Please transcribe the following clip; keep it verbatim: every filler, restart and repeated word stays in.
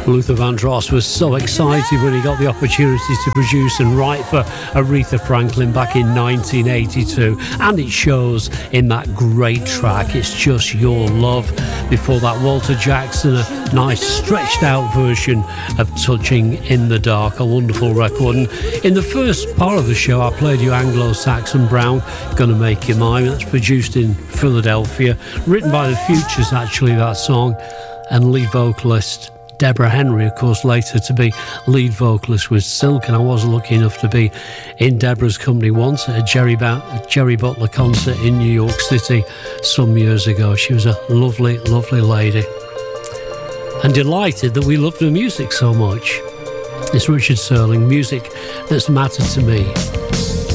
Luther Vandross was so excited when he got the opportunity to produce and write for Aretha Franklin back in nineteen eighty-two, and it shows in that great track, It's Just Your Love. Before that, Walter Jackson, a nice stretched out version of Touching in the Dark, a wonderful record. And in the first part of the show, I played you Anglo-Saxon Brown, Gonna Make You Mine. That's produced in Philadelphia, written by the Futures, actually, that song, and lead vocalist Deborah Henry, of course, later to be lead vocalist with Silk. And I was lucky enough to be in Deborah's company once at a Jerry, ba- Jerry Butler concert in New York City some years ago. She was a lovely, lovely lady, and delighted that we loved her music so much. It's Richard Serling, music that's mattered to me.